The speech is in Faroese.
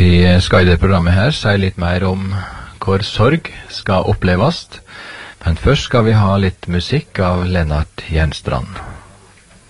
Vi skal i det programmet her si litt mer om hvor sorg skal oppleves, men først skal vi ha litt musikk av Lennart Jernstrand.